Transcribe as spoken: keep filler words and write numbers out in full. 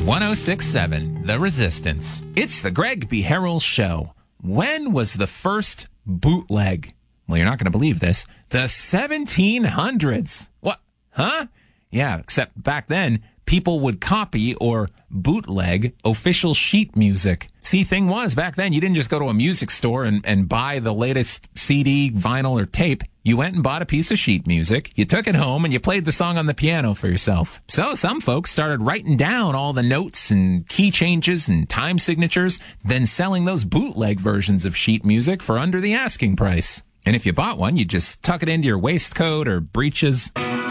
one oh six point seven, The Resistance. It's the Greg B. Harrell Show. When was the first bootleg? Well, you're not going to believe this. The seventeen hundreds. What? Huh? Yeah, except back then, people would copy or bootleg official sheet music. See, thing was, back then, you didn't just go to a music store and, and buy the latest C D, vinyl, or tape. You went and bought a piece of sheet music, you took it home, and you played the song on the piano for yourself. So some folks started writing down all the notes and key changes and time signatures, then selling those bootleg versions of sheet music for under the asking price. And if you bought one, you'd just tuck it into your waistcoat or breeches.